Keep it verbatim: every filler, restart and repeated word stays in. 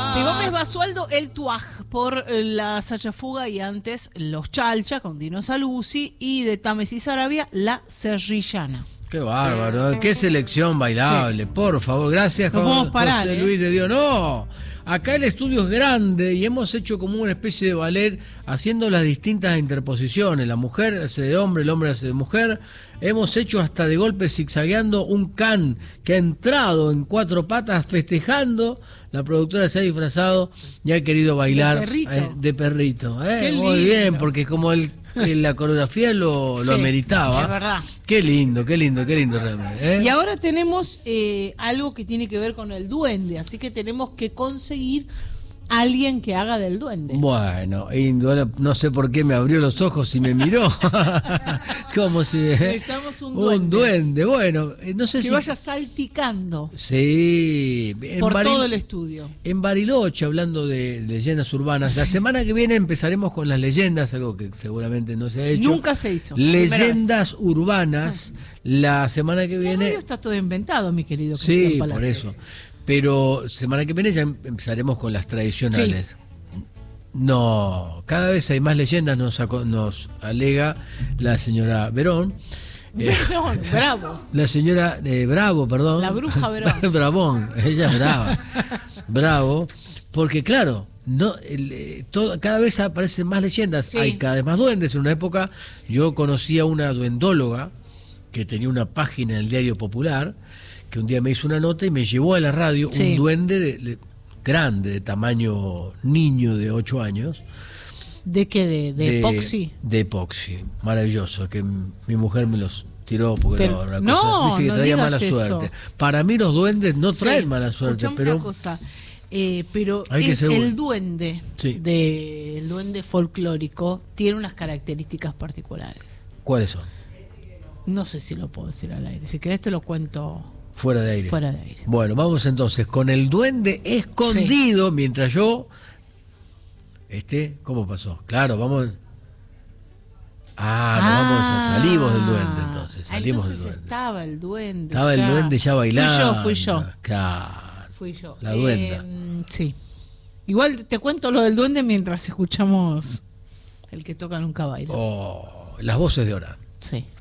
De Gómez Basualdo, El Tuaj, por la Sachafuga, y antes Los Chalcha, con Dino Saluzzi, y de Támesis Sarabia, La Serrillana. Qué bárbaro, qué selección bailable, sí. Por favor, gracias no José parar, Luis ¿eh? de Dios. No, acá el estudio es grande y hemos hecho como una especie de ballet haciendo las distintas interposiciones. La mujer hace de hombre, el hombre hace de mujer. Hemos hecho hasta de golpe zigzagueando un can que ha entrado en cuatro patas festejando. La productora se ha disfrazado y ha querido bailar de perrito. Eh, de perrito eh. Qué Muy lindo. bien, porque como el, la coreografía lo, sí, lo ameritaba. Es verdad. Qué lindo, qué lindo, qué lindo realmente. ¿eh? Y ahora tenemos eh, algo que tiene que ver con el duende, así que tenemos que conseguir a alguien que haga del duende. Bueno, indudable, no sé por qué me abrió los ojos y me miró. Como si necesitamos un duende. Un duende, bueno, no sé que si vaya salticando. Sí, en por Baril... todo el estudio. En Bariloche, hablando de leyendas urbanas, sí. La semana que viene empezaremos con las leyendas, algo que seguramente no se ha hecho. Nunca se hizo. Leyendas urbanas. Ah. La semana que viene. El radio está todo inventado, mi querido Cristian Sí, Palacios. Por eso. Pero semana que viene ya empezaremos con las tradicionales. Sí. No, cada vez hay más leyendas, nos, nos alega la señora Verón. Verón, eh, Bravo. La señora eh, Bravo, perdón. La bruja Verón. Bravón, ella es brava. Bravo, porque claro, no, el, todo, cada vez aparecen más leyendas, sí. Hay cada vez más duendes. En una época yo conocí a una duendóloga que tenía una página en el Diario Popular, que un día me hizo una nota y me llevó a la radio sí. Un duende de, de, grande, de tamaño niño de ocho años. ¿De qué? ¿De, de, de epoxi? De epoxi, maravilloso, que mi mujer me los tiró porque Te, no, una no, cosa, dice que no traía mala eso. Suerte. Para mí los duendes no traen sí, mala suerte, pero una cosa, eh, pero hay que el, ser el duende, sí. de, el duende folclórico tiene unas características particulares. ¿Cuáles son? No sé si lo puedo decir al aire. Si querés te lo cuento. Fuera de aire. Fuera de aire. Bueno, vamos entonces con el duende escondido, sí. Mientras yo... Este, ¿cómo pasó? Claro, vamos... Ah, no, vamos a salimos del duende entonces. Salimos entonces del duende. Estaba el duende. Estaba ya. El duende ya bailando. Fui yo, fui yo. Claro. Fui yo. La duenda. Eh, sí. Igual te cuento lo del duende mientras escuchamos el que toca nunca baila. Oh, las voces de Orán. Sí.